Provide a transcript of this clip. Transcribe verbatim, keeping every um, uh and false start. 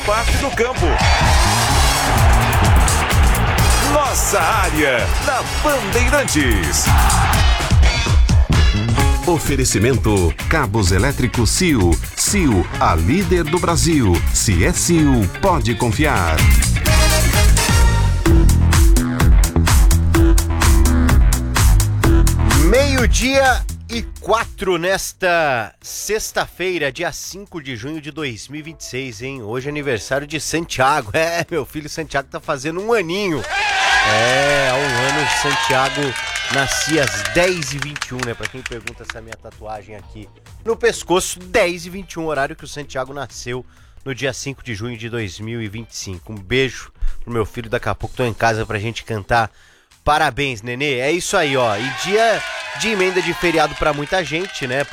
parte do campo. Nossa área, na Bandeirantes. Oferecimento Cabos Elétricos C I O. C I O, a líder do Brasil. Se é C I O, pode confiar. Meio-dia e quatro nesta sexta-feira, dia cinco de junho de dois mil e vinte e seis, hein? Hoje é aniversário de Santiago. É, meu filho Santiago tá fazendo um aninho. É, há um ano Santiago nascia às dez e vinte e um, né? Pra quem pergunta essa minha tatuagem aqui no pescoço, dez e vinte e um, horário que o Santiago nasceu no dia cinco de junho de dois mil e vinte e cinco. Um beijo pro meu filho, daqui a pouco tô em casa pra gente cantar parabéns, nenê. É isso aí, ó. E dia de emenda de feriado pra muita gente, né?